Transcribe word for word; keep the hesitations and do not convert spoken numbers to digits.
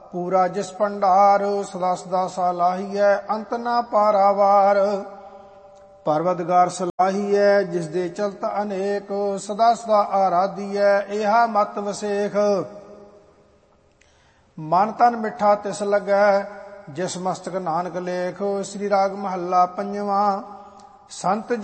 ਪੂਰਾ ਜਿਸ ਭੰਡਾਰ। ਸਦਾ ਸਦਾ ਸਲਾਹੀਐ ਅੰਤ ਨਾ ਪਾਰਾਵਾਰ। ਪਰਵਤਗਾਰ ਸਲਾਹੀਐ ਜਿਸ ਦੇ ਚਲਤ ਅਨੇਕ। ਸਦਾ ਸਦਾ ਆਰਾਧੀਐ ਇਹਾ ਮਤ ਵਸੇਖ। ਮਨ ਤਨ ਮਿੱਠਾ ਤਿਸ ਲੱਗੈ ਜਿਸ ਮਸਤਕ ਨਾਨਕ ਲੇਖ। ਸ੍ਰੀ ਰਾਗ ਮਹੱਲਾ ਪੰਜਵਾਂ। ਸੰਤ